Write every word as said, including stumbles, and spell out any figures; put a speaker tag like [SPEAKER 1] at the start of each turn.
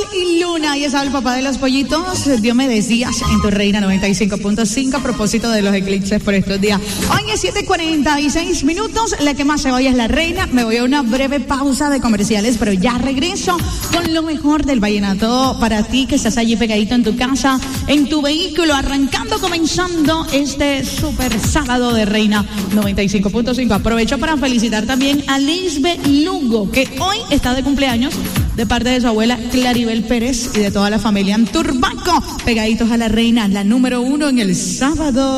[SPEAKER 1] y Luna, y es el papá de los pollitos. Dios me decías en tu Reina noventa y cinco punto cinco a propósito de los eclipses por estos días. Hoy es siete cuarenta y seis minutos, la que más se vaya es la Reina. Me voy a una breve pausa de comerciales, pero ya regreso con lo mejor del vallenato para ti que estás allí pegadito en tu casa, en tu vehículo, arrancando, comenzando este super sábado de Reina noventa y cinco punto cinco. Aprovecho para felicitar también a Lisbeth Lugo, que hoy está de cumpleaños, de parte de su abuela Claribel Pérez y de toda la familia en Turbaco, pegaditos a la Reina, la número uno en el sábado.